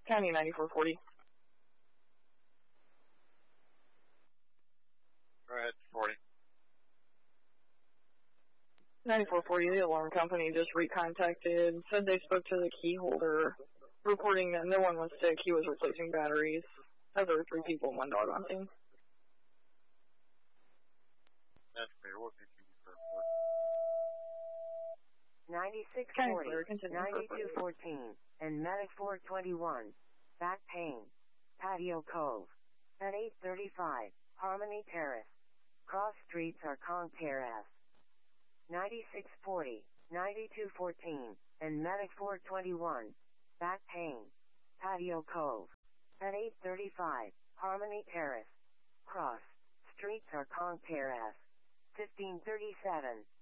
County 9440. Go ahead, 40. 9440, the alarm company just recontacted, said they spoke to the key holder, reporting that no one was sick, he was replacing batteries. There were 3 people and 1 dog on scene. That's clear. We'll continue for report. 9640, 9214, and Medic 421. Back pain. Patio Cove. At 835, Harmony Terrace. Cross streets are Kong Terrace. 9640, 9214, and Medic 421. Back pain. Patio Cove. At 835, Harmony Terrace. Cross streets are Kong Terrace. 1537.